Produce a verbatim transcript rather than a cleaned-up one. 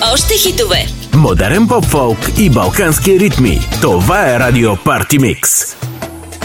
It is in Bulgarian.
Още хитове. Модерен поп-фолк и балкански ритми. Това е Радио Парти Микс.